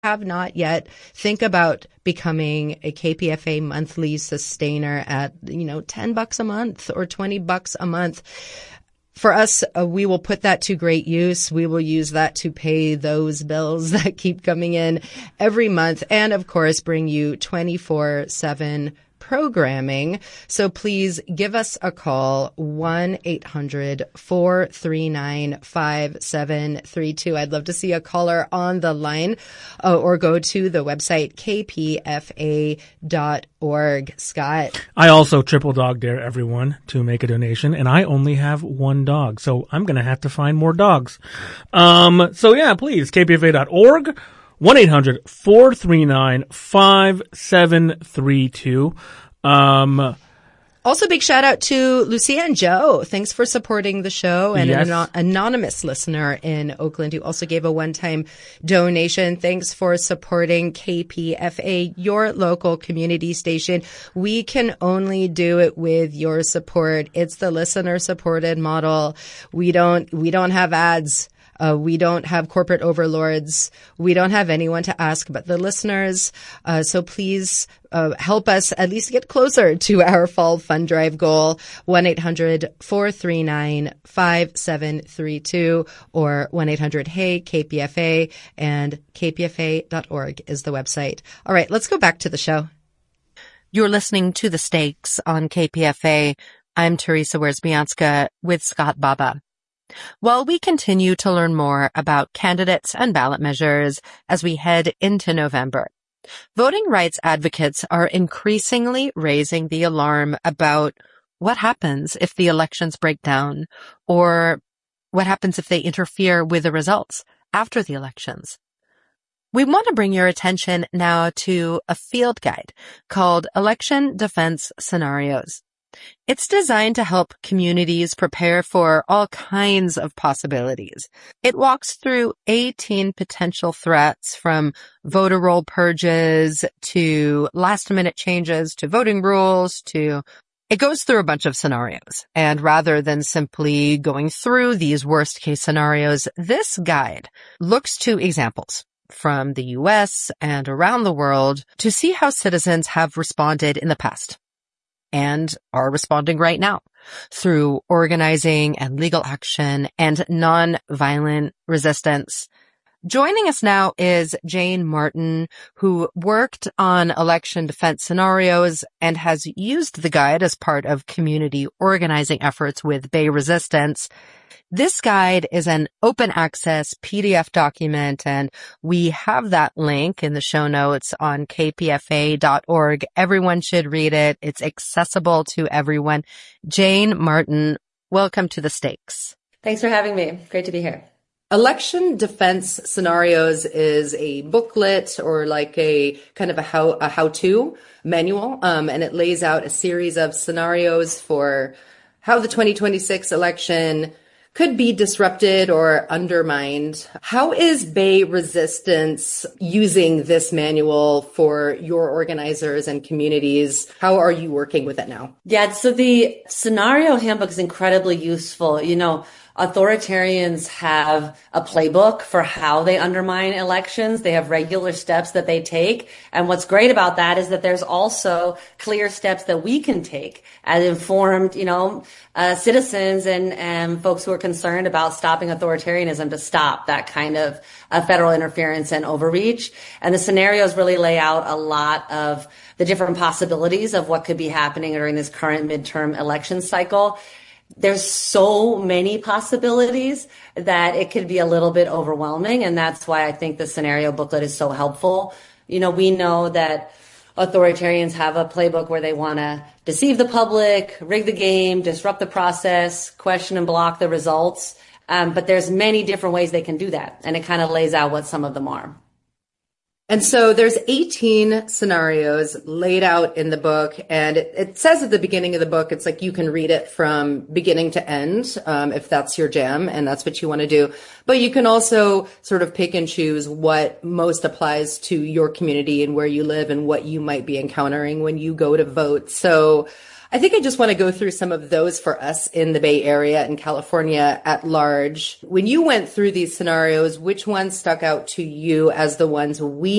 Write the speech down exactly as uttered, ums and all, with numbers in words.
have not yet, think about becoming a K P F A monthly sustainer at, you know, ten bucks a month or twenty bucks a month. For us, uh, we will put that to great use. We will use that to pay those bills that keep coming in every month and, of course, bring you twenty-four seven programming. So please give us a call, one eight hundred four three nine five seven three two. I'd love to see a caller on the line, uh, or go to the website k p f a dot org. Scott. I also triple dog dare everyone to make a donation, and I only have one dog, so I'm going to have to find more dogs. Um, so yeah, please, k p f a dot org. one eight hundred four three nine five seven three two. Um, also, big shout out to Lucia and Joe. Thanks for supporting the show. And yes. an anon- anonymous listener in Oakland who also gave a one-time donation. Thanks for supporting K P F A, your local community station. We can only do it with your support. It's the listener-supported model. We don't, we don't have ads. Uh, we don't have corporate overlords. We don't have anyone to ask but the listeners. Uh, so please uh, help us at least get closer to our fall fund drive goal. one eight hundred four three nine five seven three two or one eight hundred hey K P F A, and k p f a dot org is the website. All right, let's go back to the show. You're listening to The Stakes on K P F A. I'm Teresa Wierzbianska with Scott Baba. While we continue to learn more about candidates and ballot measures as we head into November, voting rights advocates are increasingly raising the alarm about what happens if the elections break down, or what happens if they interfere with the results after the elections. We want to bring your attention now to a field guide called Election Defense Scenarios. It's designed to help communities prepare for all kinds of possibilities. It walks through eighteen potential threats, from voter roll purges to last-minute changes to voting rules to... It goes through a bunch of scenarios. And rather than simply going through these worst-case scenarios, this guide looks to examples from the U S and around the world to see how citizens have responded in the past and are responding right now through organizing and legal action and nonviolent resistance. Joining us now is Jane Martin, who worked on election defense scenarios and has used the guide as part of community organizing efforts with Bay Resistance. This guide is an open access P D F document, and we have that link in the show notes on k p f a dot org. Everyone should read it. It's accessible to everyone. Jane Martin, welcome to The Stakes. Thanks for having me. Great to be here. Election Defense Scenarios is a booklet, or like a kind of a how a how-to manual, um, and it lays out a series of scenarios for how the twenty twenty-six election could be disrupted or undermined. How is Bay Resistance using this manual for your organizers and communities? How are you working with it now? Yeah, so the scenario handbook is incredibly useful. You know, authoritarians have a playbook for how they undermine elections. They have regular steps that they take. And what's great about that is that there's also clear steps that we can take as informed, you know, uh, citizens and, and folks who are concerned about stopping authoritarianism to stop that kind of uh, federal interference and overreach. And the scenarios really lay out a lot of the different possibilities of what could be happening during this current midterm election cycle. There's so many possibilities that it could be a little bit overwhelming. And that's why I think the scenario booklet is so helpful. You know, we know that authoritarians have a playbook where they want to deceive the public, rig the game, disrupt the process, question and block the results. Um, but there's many different ways they can do that. And it kind of lays out what some of them are. And so there's eighteen scenarios laid out in the book, and it, it says at the beginning of the book, it's like you can read it from beginning to end, um, if that's your jam and that's what you want to do. But you can also sort of pick and choose what most applies to your community and where you live and what you might be encountering when you go to vote. So I think I just want to go through some of those for us in the Bay Area and California at large. When you went through these scenarios, which ones stuck out to you as the ones we